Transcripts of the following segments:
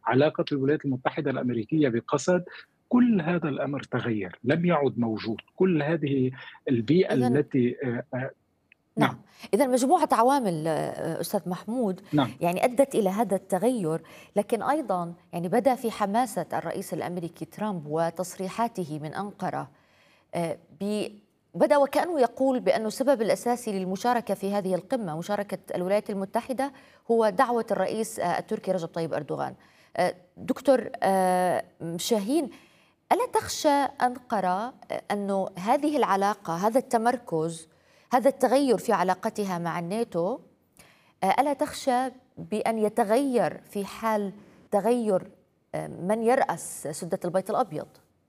علاقة الولايات المتحدة الأمريكية بقسد، كل هذا الأمر تغير، لم يعد موجود، كل هذه البيئة إذا التي نعم، نعم، إذا مجموعة عوامل أستاذ محمود نعم، يعني أدت إلى هذا التغير، لكن أيضا يعني بدا في حماسة الرئيس الأمريكي ترامب وتصريحاته من أنقرة بدأ وكأنه يقول بأن السبب الأساسي للمشاركة في هذه القمة، مشاركة الولايات المتحدة، هو دعوة الرئيس التركي رجب طيب أردوغان. دكتور شاهين، ألا تخشى أنقرة أنه هذه العلاقة، هذا التمركز، هذا التغير في علاقتها مع الناتو، ألا تخشى بأن يتغير في حال تغير من يرأس سدة البيت الأبيض؟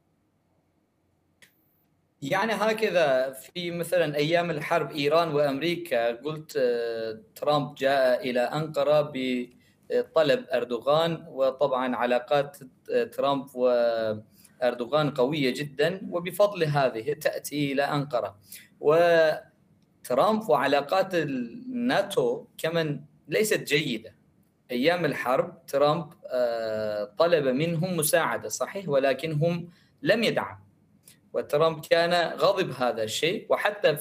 يعني هكذا في مثلا أيام الحرب إيران وأمريكا، قلت ترامب جاء إلى أنقرة بطلب أردوغان، وطبعا علاقات ترامب وأردوغان قوية جدا، وبفضل هذه تأتي إلى أنقرة. وترامب وعلاقات الناتو كمان ليست جيدة. أيام الحرب ترامب طلب منهم مساعدة صحيح، ولكنهم لم يدعم، وترامب كان غضب هذا الشيء. وحتى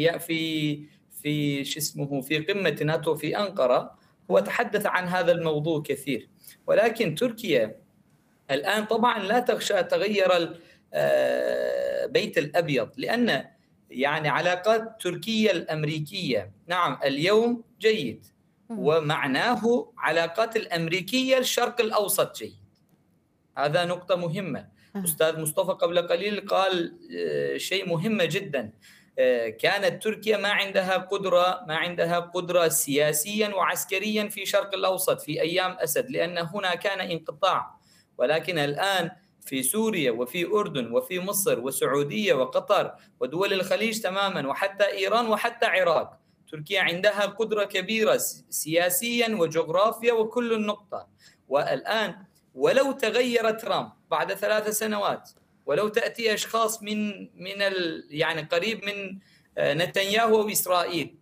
في قمة ناتو في أنقرة هو تحدث عن هذا الموضوع كثير. ولكن تركيا الآن طبعا لا تخشى تغير البيت الأبيض، لأن يعني علاقات تركيا الأمريكية نعم اليوم جيد، ومعناه علاقات الأمريكية الشرق الأوسط جيد. هذا نقطة مهمة. أستاذ مصطفى قبل قليل قال شيء مهم جدا. كانت تركيا ما عندها قدرة سياسيا وعسكريا في شرق الأوسط في أيام أسد، لأن هنا كان انقطاع. ولكن الآن في سوريا وفي أردن وفي مصر وسعودية وقطر ودول الخليج تماما، وحتى إيران وحتى العراق، تركيا عندها قدرة كبيرة سياسيا وجغرافيا وكل النقطة. والآن ولو تغير ترامب بعد 3 سنوات، ولو تأتي أشخاص يعني قريب من نتنياهو وإسرائيل،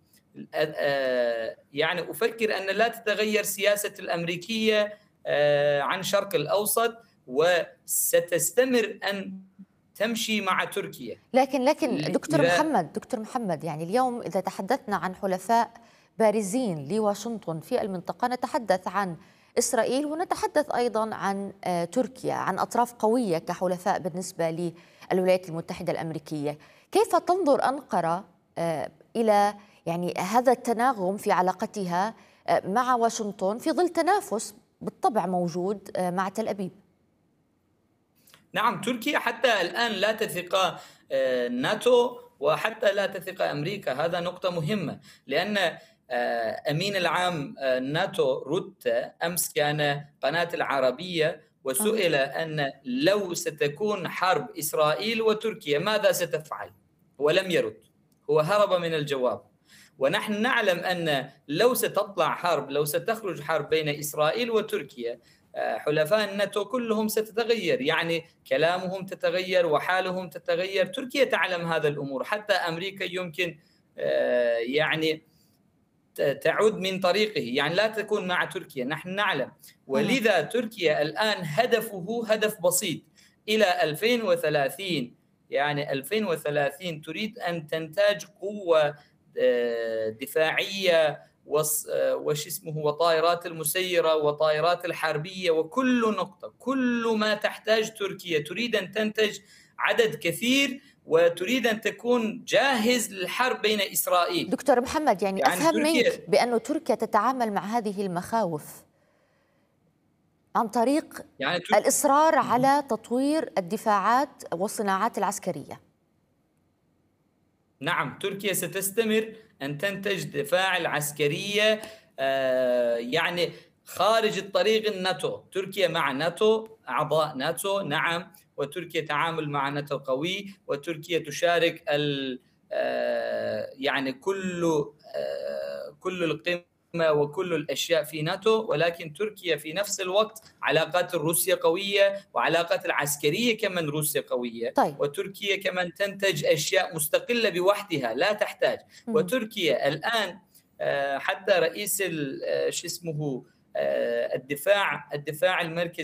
يعني أفكر أن لا تتغير سياسة الأمريكية عن شرق الأوسط، وستستمر أن تمشي مع تركيا. لكن دكتور محمد، يعني اليوم إذا تحدثنا عن حلفاء بارزين لواشنطن في المنطقة، نتحدث عن إسرائيل ونتحدث أيضا عن تركيا، عن أطراف قوية كحلفاء بالنسبة للولايات المتحدة الأمريكية. كيف تنظر أنقرة إلى يعني هذا التناغم في علاقتها مع واشنطن في ظل تنافس بالطبع موجود مع تل أبيب؟ نعم، تركيا حتى الآن لا تثق الناتو، وحتى لا تثق أمريكا. هذا نقطة مهمة، لأن أمين العام الناتو روتا أمس كان قناة العربية، وسئل أن لو ستكون حرب إسرائيل وتركيا ماذا ستفعل؟ ولم يرد، هو هرب من الجواب. ونحن نعلم أن لو ستطلع حرب، لو ستخرج حرب بين إسرائيل وتركيا، حلفاء الناتو كلهم ستتغير، يعني كلامهم تتغير وحالهم تتغير. تركيا تعلم هذا الأمور، حتى أمريكا يمكن يعني تعود من طريقه، يعني لا تكون مع تركيا، نحن نعلم. ولذا تركيا الآن هدفه هدف بسيط إلى 2030، يعني 2030 تريد أن تنتج قوة دفاعية وطائرات المسيرة وطائرات الحربية وكل نقطة، كل ما تحتاج تركيا. تريد أن تنتج عدد كثير، وتريد أن تكون جاهز للحرب بين إسرائيل. دكتور محمد، يعني أفهم منك بأن تركيا تتعامل مع هذه المخاوف عن طريق الإصرار على تطوير الدفاعات والصناعات العسكرية. نعم، تركيا ستستمر أن تنتج دفاع العسكرية يعني خارج الطريق الناتو. تركيا مع ناتو، أعضاء ناتو نعم، وتركيا تعامل مع ناتو قوي، وتركيا تشارك يعني كل القمة وكل الأشياء في ناتو. ولكن تركيا في نفس الوقت علاقات روسيا قوية، وعلاقات العسكرية كمان روسيا قوية. طيب. وتركيا كمان تنتج أشياء مستقلة بوحدها لا تحتاج. وتركيا الآن حتى رئيس الدفاع المركزي